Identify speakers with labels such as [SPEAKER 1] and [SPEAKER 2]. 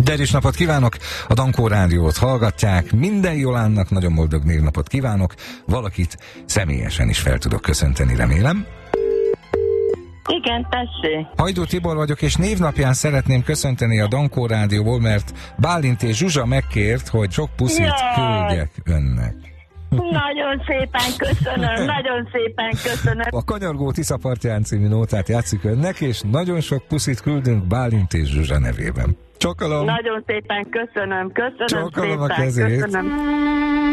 [SPEAKER 1] Derűs napot kívánok! A Dankó Rádiót hallgatják. Minden Jolánnak nagyon boldog névnapot kívánok. Valakit személyesen is fel tudok köszönteni, remélem.
[SPEAKER 2] Igen, tessék.
[SPEAKER 1] Hajdú Tibor vagyok, és névnapján szeretném köszönteni a Dankó Rádióból, mert Bálint és Zsuzsa megkért, hogy sok puszit küldjek önnek.
[SPEAKER 2] Nagyon szépen köszönöm, nagyon szépen köszönöm.
[SPEAKER 1] A Kanyargó Tiszapartján című nótát játszik önnek, és nagyon sok puszit küldünk Bálint és Zsuzsa nevében. Csokolom!
[SPEAKER 2] Nagyon szépen köszönöm
[SPEAKER 1] Csokolom
[SPEAKER 2] szépen,
[SPEAKER 1] a kezét.
[SPEAKER 2] köszönöm.